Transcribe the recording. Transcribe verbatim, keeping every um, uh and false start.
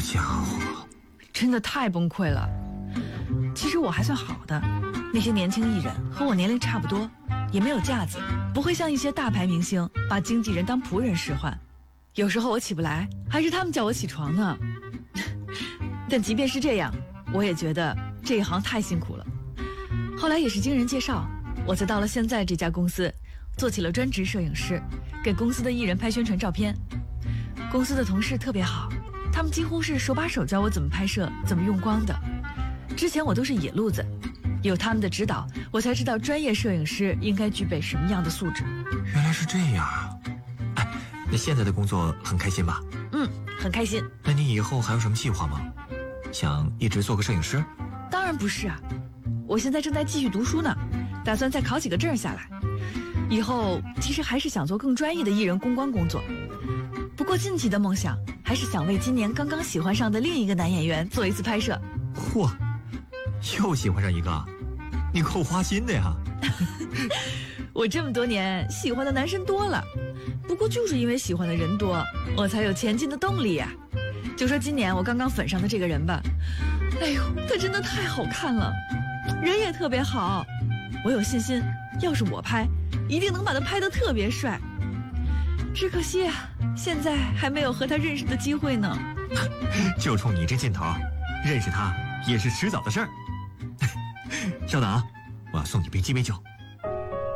家伙， 真的太崩溃了。其实我还算好的，那些年轻艺人和我年龄差不多，也没有架子，不会像一些大牌明星把经纪人当仆人使唤。有时候我起不来，还是他们叫我起床呢。但即便是这样，我也觉得这一行太辛苦了。后来也是经人介绍，我才到了现在这家公司，做起了专职摄影师，给公司的艺人拍宣传照片。公司的同事特别好，他们几乎是手把手教我怎么拍摄，怎么用光的。之前我都是野路子，有他们的指导，我才知道专业摄影师应该具备什么样的素质。 原来是这样啊！哎，那现在的工作很开心吧？ 嗯，很开心。 那你以后还有什么计划吗？想一直做个摄影师？ 当然不是啊，我现在正在继续读书呢，打算再考几个证下来。以后其实还是想做更专业的艺人公关工作。不过近期的梦想还是想为今年刚刚喜欢上的另一个男演员做一次拍摄。 嚯，又喜欢上一个，你够花心的呀！ 我这么多年喜欢的男生多了，不过就是因为喜欢的人多，我才有前进的动力呀。就说今年我刚刚粉上的这个人吧，哎呦，他真的太好看了，人也特别好，我有信心，要是我拍，一定能把他拍得特别帅。只可惜啊，现在还没有和他认识的机会呢。 就冲你这劲头，认识他也是迟早的事儿。稍等啊，我要送你杯鸡尾酒。